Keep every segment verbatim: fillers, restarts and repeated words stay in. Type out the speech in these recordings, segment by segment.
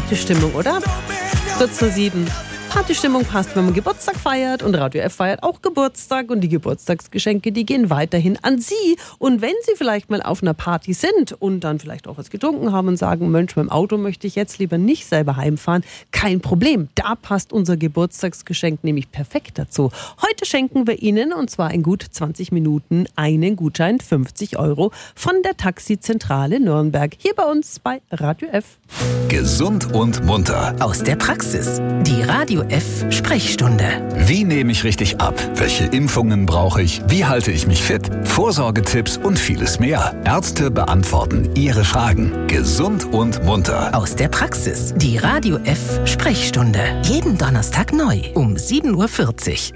Partystimmung, oder? Kurz vor sieben. Partystimmung passt, wenn man Geburtstag feiert, und Radio F feiert auch Geburtstag, und die Geburtstagsgeschenke, die gehen weiterhin an Sie. Und wenn Sie vielleicht mal auf einer Party sind und dann vielleicht auch was getrunken haben und sagen, Mensch, mit dem Auto möchte ich jetzt lieber nicht selber heimfahren, kein Problem. Da passt unser Geburtstagsgeschenk nämlich perfekt dazu. Heute schenken wir Ihnen, und zwar in gut zwanzig Minuten, einen Gutschein, fünfzig Euro, von der Taxizentrale Nürnberg. Hier bei uns bei Radio F. Gesund und munter. Aus der Praxis. Die Radio F Sprechstunde. Wie nehme ich richtig ab? Welche Impfungen brauche ich? Wie halte ich mich fit? Vorsorgetipps und vieles mehr. Ärzte beantworten Ihre Fragen. Gesund und munter. Aus der Praxis. Die Radio F Sprechstunde. Jeden Donnerstag neu um sieben Uhr vierzig.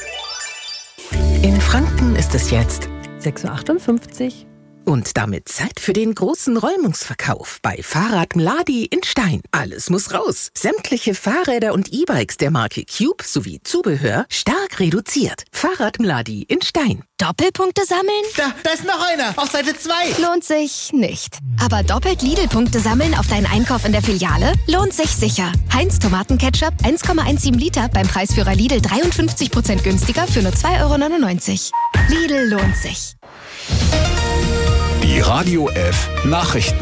In Franken ist es jetzt sechs Uhr achtundfünfzig. Und damit Zeit für den großen Räumungsverkauf bei Fahrrad Mladi in Stein. Alles muss raus. Sämtliche Fahrräder und E-Bikes der Marke Cube sowie Zubehör stark reduziert. Fahrrad Mladi in Stein. Doppelpunkte sammeln? Da, da ist noch einer, auf Seite zwei. Lohnt sich nicht. Aber doppelt Lidl-Punkte sammeln auf deinen Einkauf in der Filiale? Lohnt sich sicher. Heinz Tomatenketchup eins Komma siebzehn Liter beim Preisführer Lidl dreiundfünfzig Prozent günstiger für nur zwei Euro neunundneunzig. Lidl lohnt sich. Die Radio F Nachrichten.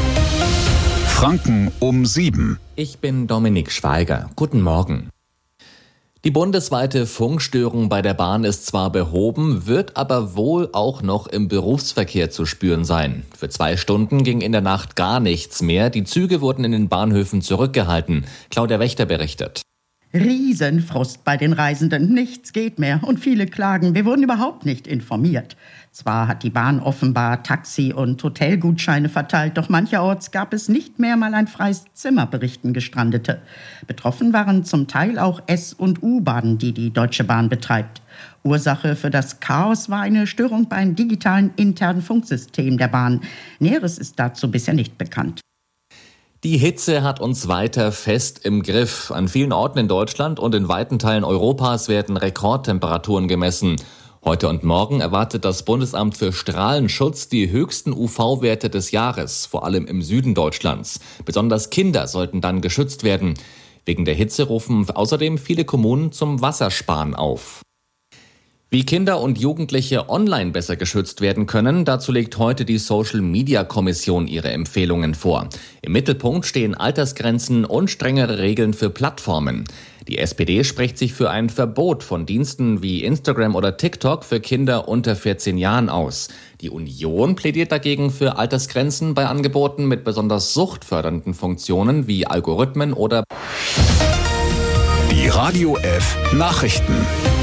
Franken um sieben. Ich bin Dominik Schweiger. Guten Morgen. Die bundesweite Funkstörung bei der Bahn ist zwar behoben, wird aber wohl auch noch im Berufsverkehr zu spüren sein. Für zwei Stunden ging in der Nacht gar nichts mehr. Die Züge wurden in den Bahnhöfen zurückgehalten. Claudia Wächter berichtet. Riesenfrust bei den Reisenden. Nichts geht mehr und viele klagen, wir wurden überhaupt nicht informiert. Zwar hat die Bahn offenbar Taxi- und Hotelgutscheine verteilt, doch mancherorts gab es nicht mehr mal ein freies Zimmer, berichten Gestrandete. Betroffen waren zum Teil auch S- und U-Bahnen, die die Deutsche Bahn betreibt. Ursache für das Chaos war eine Störung beim digitalen internen Funksystem der Bahn. Näheres ist dazu bisher nicht bekannt. Die Hitze hat uns weiter fest im Griff. An vielen Orten in Deutschland und in weiten Teilen Europas werden Rekordtemperaturen gemessen. Heute und morgen erwartet das Bundesamt für Strahlenschutz die höchsten U V-Werte des Jahres, vor allem im Süden Deutschlands. Besonders Kinder sollten dann geschützt werden. Wegen der Hitze rufen außerdem viele Kommunen zum Wassersparen auf. Wie Kinder und Jugendliche online besser geschützt werden können, dazu legt heute die Social-Media-Kommission ihre Empfehlungen vor. Im Mittelpunkt stehen Altersgrenzen und strengere Regeln für Plattformen. Die S P D spricht sich für ein Verbot von Diensten wie Instagram oder TikTok für Kinder unter vierzehn Jahren aus. Die Union plädiert dagegen für Altersgrenzen bei Angeboten mit besonders suchtfördernden Funktionen wie Algorithmen oder... Die Radio F Nachrichten.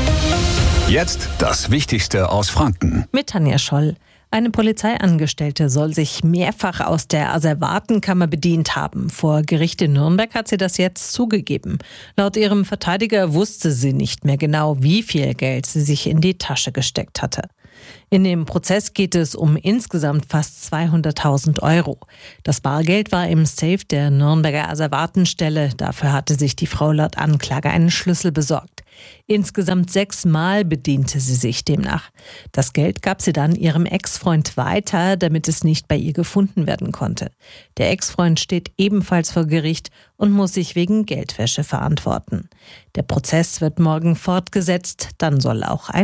Jetzt das Wichtigste aus Franken. Mit Tanja Scholl. Eine Polizeiangestellte soll sich mehrfach aus der Asservatenkammer bedient haben. Vor Gericht in Nürnberg hat sie das jetzt zugegeben. Laut ihrem Verteidiger wusste sie nicht mehr genau, wie viel Geld sie sich in die Tasche gesteckt hatte. In dem Prozess geht es um insgesamt fast zweihunderttausend Euro. Das Bargeld war im Safe der Nürnberger Asservatenstelle. Dafür hatte sich die Frau laut Anklage einen Schlüssel besorgt. Insgesamt sechsmal bediente sie sich demnach. Das Geld gab sie dann ihrem Ex-Freund weiter, damit es nicht bei ihr gefunden werden konnte. Der Ex-Freund steht ebenfalls vor Gericht und muss sich wegen Geldwäsche verantworten. Der Prozess wird morgen fortgesetzt, dann soll auch ein